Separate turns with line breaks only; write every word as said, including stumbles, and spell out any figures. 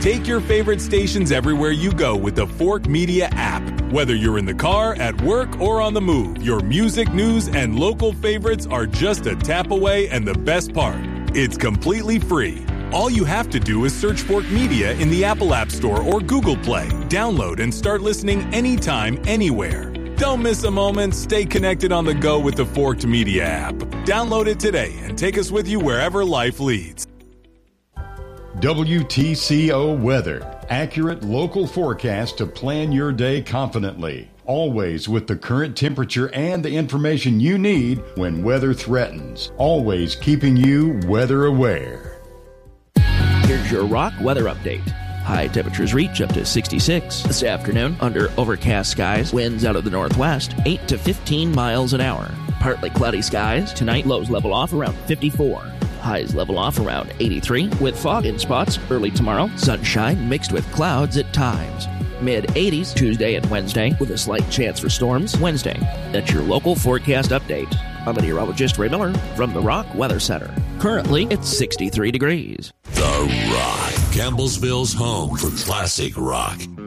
Take your favorite stations everywhere you go with the Fork Media app. Whether you're in the car, at work, or on the move, your music, news, and local favorites are just a tap away, and the best part, it's completely free. All you have to do is search Fork Media in the Apple App Store or Google Play. Download and start listening anytime, anywhere. Don't miss a moment. Stay connected on the go with the Forked Media app. Download it today and take us with you wherever life leads.
W T C O Weather. Accurate local forecast to plan your day confidently. Always with the current temperature and the information you need when weather threatens. Always keeping you weather aware.
Here's your Rock weather update. High temperatures reach up to sixty-six this afternoon under overcast skies. Winds out of the northwest, eight to fifteen miles an hour. Partly cloudy skies. Tonight, lows level off around fifty-four. Highs level off around eighty-three, with fog in spots early tomorrow. Sunshine mixed with clouds at times. Mid eighties Tuesday and Wednesday, with a slight chance for storms Wednesday. That's your local forecast update. I'm meteorologist Ray Miller from the Rock Weather Center. Currently, it's sixty-three degrees.
The Rock, Campbellsville's home for classic rock.